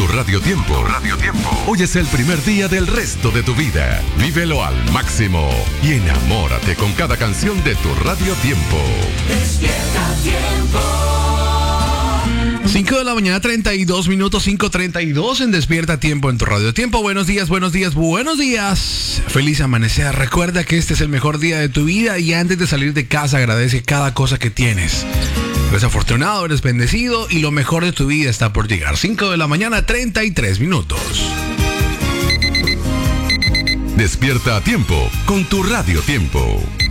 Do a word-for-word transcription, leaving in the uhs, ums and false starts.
Radio Tiempo. Tu Radio Tiempo. Hoy es el primer día del resto de tu vida. Vívelo al máximo y enamórate con cada canción de Tu Radio Tiempo. Despierta Tiempo. cinco de la mañana, treinta y dos minutos, cinco treinta y dos en Despierta Tiempo en Tu Radio Tiempo. Buenos días, buenos días, buenos días. Feliz amanecer. Recuerda que este es el mejor día de tu vida y antes de salir de casa agradece cada cosa que tienes. Eres afortunado, eres bendecido y lo mejor de tu vida está por llegar. cinco de la mañana, treinta y tres minutos. Despierta a tiempo con Tu Radio Tiempo.